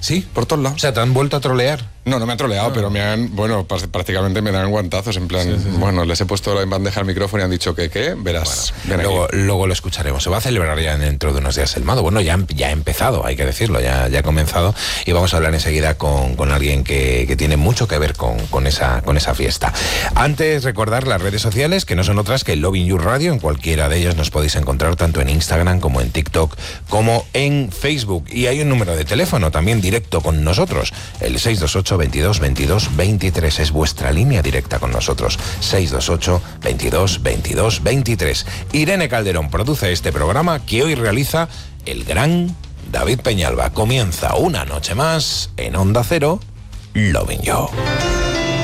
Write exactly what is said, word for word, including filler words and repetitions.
¿Sí? Por todos lados. O sea, ¿te han vuelto a trolear? No, no me han troleado, no. pero me han, bueno, prácticamente me dan guantazos, en plan, sí, sí, sí. bueno, les he puesto en bandeja al micrófono y han dicho que, ¿qué? Verás. Bueno, luego, luego lo escucharemos. Se va a celebrar ya dentro de unos días el Mado. Bueno, ya, ya ha empezado, hay que decirlo, ya, ya ha comenzado, y vamos a hablar enseguida con, con alguien que, que tiene mucho que ver con, con, esa, con esa fiesta. Antes, recordar las redes sociales, que no son otras que Lovin You Radio. En cualquiera de ellas nos podéis encontrar tanto en Instagram como en TikTok como en Facebook. Y hay un número de teléfono también directo con nosotros, el seis dos ocho, veintidós, veintidós, veintitrés, es vuestra línea directa con nosotros, seis dos ocho, veintidós, veintidós, veintitrés. Irene Calderón produce este programa que hoy realiza el gran David Peñalba. Comienza una noche más en Onda Cero, Lovin You.